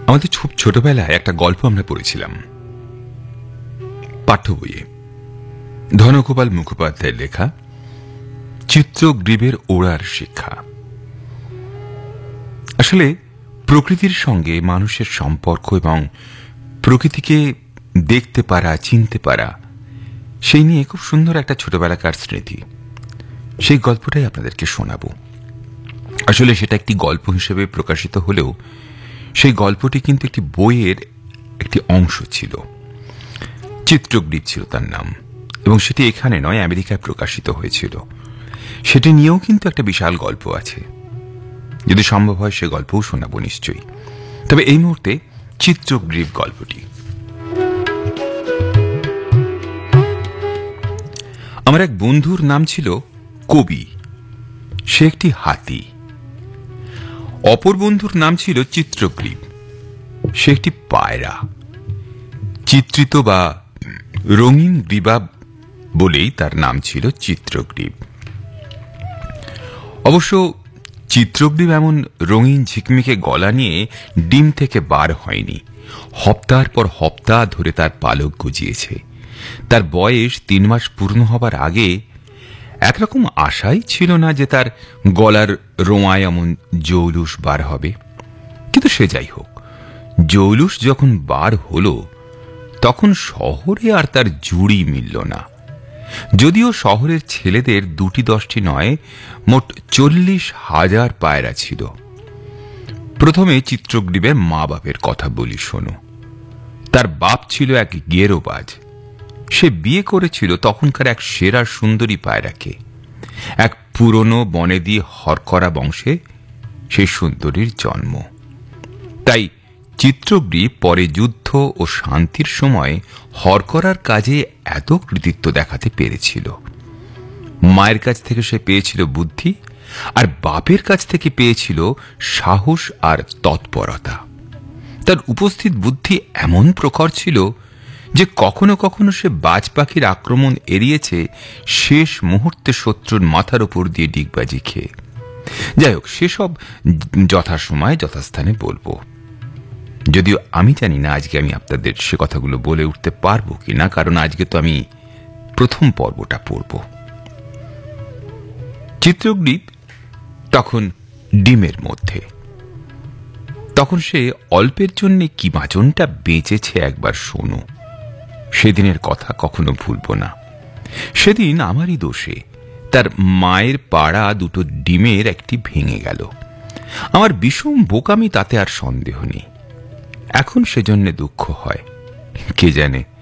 আমাদের খুব ছোটবেলায় একটা গল্প আমরা পড়েছিলাম পাঠ্য বইয়ে, ধনগোপাল মুখোপাধ্যায়ের লেখা চিত্রগ্রীবের ওড়ার শিক্ষা। আসলে প্রকৃতির সঙ্গে মানুষের সম্পর্ক এবং প্রকৃতিকে দেখতে পারা, চিনতে পারা, সেই নিয়ে খুব সুন্দর একটা ছোটবেলাকার স্মৃতি। সেই গল্পটাই আপনাদেরকে শোনাবো। আসলে সেটা একটি গল্প হিসেবে প্রকাশিত হলেও সেই গল্পটি কিন্তু একটি বইয়ের একটি অংশ ছিল। চিত্রগ্রীব ছিল তার নাম, এবং সেটি এখানে নয়, আমেরিকায় প্রকাশিত হয়েছিল। সেটি নিয়েও কিন্তু একটা বিশাল গল্প আছে। যদি সম্ভব হয় সে গল্পও শোনাবো নিশ্চয়ই। তবে এই মুহূর্তে চিত্রগ্রীব গল্পটি। আমার এক বন্ধুর নাম ছিল কবি, সে একটি হাতি। অপর বন্ধুর নাম ছিল চিত্রগ্রীব, সে একটি পায়রা। চিত্রিত বা রঙিন গ্রীবা বলেই তার নাম ছিল চিত্রগ্রীব। অবশ্য চিত্রগ্রীব এমন রঙিন ঝিকমিকে গলা নিয়ে ডিম থেকে বার হয়নি। হপ্তার পর হপ্তাহ ধরে তার পালক গজিয়েছে। তার বয়স 3 মাস পূর্ণ হবার আগে একরকম আশাই ছিল না যে তার গলার রোঁয়ায় এমন জৌলুস বার হবে। কিন্তু সে যাই হোক, জৌলুস যখন বার হলো তখন শহরে আর তার জুড়ি মিলল না। যদিও শহরের ছেলেদের 2-10টি নয়, মোট 40,000 পায়রা ছিল। প্রথমে চিত্রগ্রীবের মা বাপের কথা বলি শোনো। তার বাপ ছিল এক গেরোবাজ। সে বিয়ে করেছিল তখনকার এক সেরা সুন্দরী পায়রাকে। এক পুরনো বনেদি হরকরা বংশে সেই সুন্দরীর জন্ম। তাই চিত্রগ্রীব পরে যুদ্ধ ও শান্তির সময় হরকরার কাজে এত কৃতিত্ব দেখাতে পেরেছিল। মায়ের কাছ থেকে সে পেয়েছিল বুদ্ধি, আর বাপের কাছ থেকে পেয়েছিল সাহস আর তৎপরতা। তার উপস্থিত বুদ্ধি এমন প্রখর ছিল যে কখনো কখনো সে বাজ পাখির আক্রমণ এড়িয়েছে শেষ মুহূর্তে শত্রুর মাথার উপর দিয়ে ডিগবাজি খেয়ে। যাই হোক, সেসব যথাসময়ে যথাস্থানে বলবো। যদিও আমি জানি না আজকে আমি আপনাদের সে কথাগুলো বলে উঠতে পারবো কিনা, কারণ আজকে তো আমি প্রথম পর্বটা পড়ব। চিত্রগ্রীব তখন ডিমের মধ্যে। তখন সে অল্পের জন্য কি বাঁচনটা বেঁচেছে একবার শোনো। সেদিনের কথা কখনো ভুলব না। সেদিন আমারই দোষে তার মায়ের পাড়া 2টো ডিমের একটি ভেঙে গেল। আমার বিষম বোকামি, তাতে আর সন্দেহ নেই। এখন সেজন্য দুঃখ হয়। কে জানে